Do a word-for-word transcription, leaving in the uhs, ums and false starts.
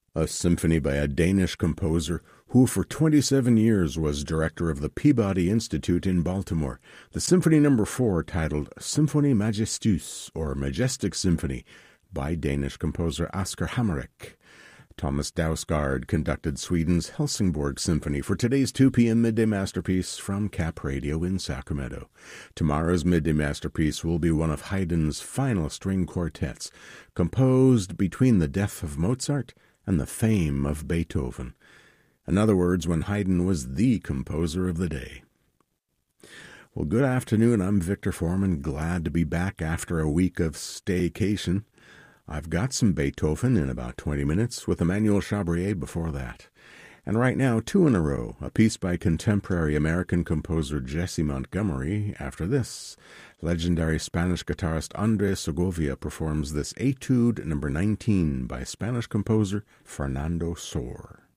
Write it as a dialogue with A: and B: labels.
A: A symphony by a Danish composer who for twenty-seven years was director of the Peabody Institute in Baltimore. The Symphony Number four, titled Symphonie Majestueuse, or Majestic Symphony, by Danish composer Oscar Hammerich. Thomas Dausgaard conducted Sweden's Helsingborg Symphony for today's two p.m. Midday Masterpiece from Cap Radio in Sacramento. Tomorrow's Midday Masterpiece will be one of Haydn's final string quartets, composed between the death of Mozart and the fame of Beethoven. In other words, when Haydn was the composer of the day. Well, good afternoon. I'm Victor Foreman, glad to be back after a week of staycation. I've got some Beethoven in about twenty minutes, with Emmanuel Chabrier before that. And right now, two in a row, a piece by contemporary American composer Jesse Montgomery. After this, legendary Spanish guitarist Andres Segovia performs this Etude number nineteen by Spanish composer Fernando Sor.